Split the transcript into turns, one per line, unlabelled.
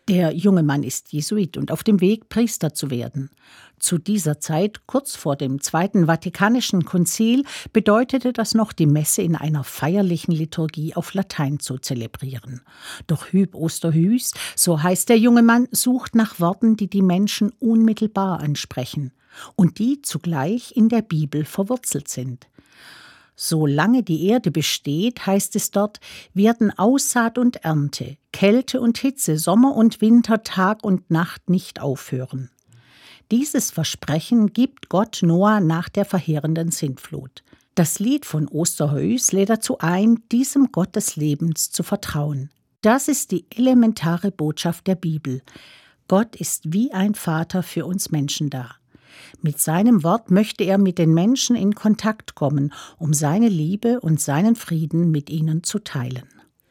Der junge Mann ist Jesuit und auf dem Weg, Priester zu werden. Zu dieser Zeit, kurz vor dem Zweiten Vatikanischen Konzil, bedeutete das noch, die Messe in einer feierlichen Liturgie auf Latein zu zelebrieren. Doch Hüb Osterhues, so heißt der junge Mann, sucht nach Worten, die die Menschen unmittelbar ansprechen und die zugleich in der Bibel verwurzelt sind. Solange die Erde besteht, heißt es dort, werden Aussaat und Ernte, Kälte und Hitze, Sommer und Winter, Tag und Nacht nicht aufhören. Dieses Versprechen gibt Gott Noah nach der verheerenden Sintflut. Das Lied von Osterhues lädt dazu ein, diesem Gott des Lebens zu vertrauen. Das ist die elementare Botschaft der Bibel. Gott ist wie ein Vater für uns Menschen da. Mit seinem Wort möchte er mit den Menschen in Kontakt kommen, um seine Liebe und seinen Frieden mit ihnen zu teilen.